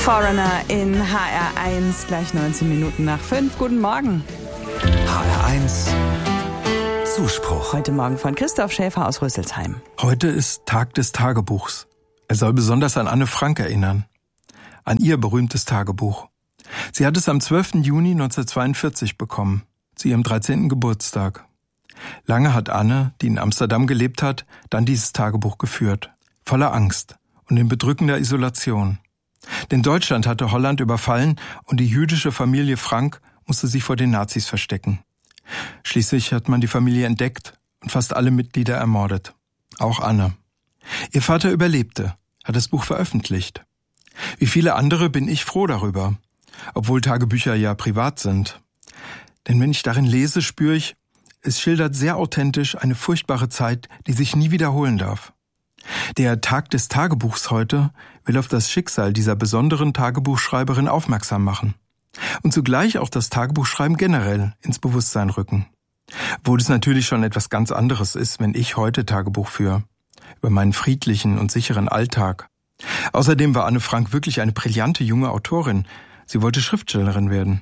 Foreigner in HR1, gleich 19 Minuten nach 5. Guten Morgen. HR1 Zuspruch. Heute Morgen von Christoph Schäfer aus Rüsselsheim. Heute ist Tag des Tagebuchs. Er soll besonders an Anne Frank erinnern. An ihr berühmtes Tagebuch. Sie hat es am 12. Juni 1942 bekommen, zu ihrem 13. Geburtstag. Lange hat Anne, die in Amsterdam gelebt hat, dann dieses Tagebuch geführt. Voller Angst und in bedrückender Isolation. Denn Deutschland hatte Holland überfallen und die jüdische Familie Frank musste sich vor den Nazis verstecken. Schließlich hat man die Familie entdeckt und fast alle Mitglieder ermordet. Auch Anne. Ihr Vater überlebte, hat das Buch veröffentlicht. Wie viele andere bin ich froh darüber, obwohl Tagebücher ja privat sind. Denn wenn ich darin lese, spüre ich, es schildert sehr authentisch eine furchtbare Zeit, die sich nie wiederholen darf. Der Tag des Tagebuchs heute will auf das Schicksal dieser besonderen Tagebuchschreiberin aufmerksam machen und zugleich auch das Tagebuchschreiben generell ins Bewusstsein rücken. Obwohl es natürlich schon etwas ganz anderes ist, wenn ich heute Tagebuch führe, über meinen friedlichen und sicheren Alltag. Außerdem war Anne Frank wirklich eine brillante junge Autorin. Sie wollte Schriftstellerin werden.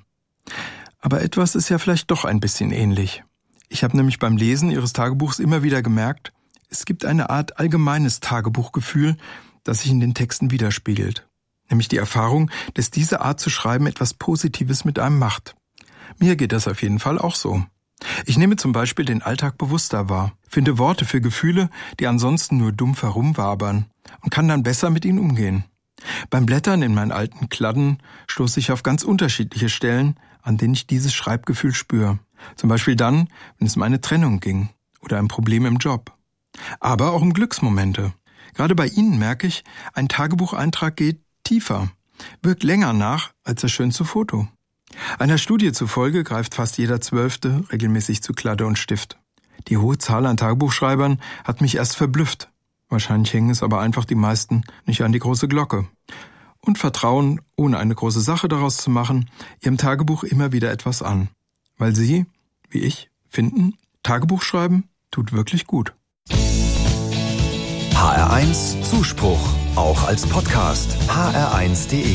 Aber etwas ist ja vielleicht doch ein bisschen ähnlich. Ich habe nämlich beim Lesen ihres Tagebuchs immer wieder gemerkt, es gibt eine Art allgemeines Tagebuchgefühl, das sich in den Texten widerspiegelt. Nämlich die Erfahrung, dass diese Art zu schreiben etwas Positives mit einem macht. Mir geht das auf jeden Fall auch so. Ich nehme zum Beispiel den Alltag bewusster wahr, finde Worte für Gefühle, die ansonsten nur dumpf herumwabern und kann dann besser mit ihnen umgehen. Beim Blättern in meinen alten Kladden stoße ich auf ganz unterschiedliche Stellen, an denen ich dieses Schreibgefühl spüre. Zum Beispiel dann, wenn es um eine Trennung ging oder ein Problem im Job. Aber auch um Glücksmomente. Gerade bei Ihnen merke ich, ein Tagebucheintrag geht tiefer, wirkt länger nach als das schönste Foto. Einer Studie zufolge greift fast jeder 12. regelmäßig zu Kladde und Stift. Die hohe Zahl an Tagebuchschreibern hat mich erst verblüfft. Wahrscheinlich hängen es aber einfach die meisten nicht an die große Glocke. Und vertrauen, ohne eine große Sache daraus zu machen, ihrem Tagebuch immer wieder etwas an. Weil sie, wie ich, finden, Tagebuch schreiben tut wirklich gut. HR1 Zuspruch, auch als Podcast. hr1.de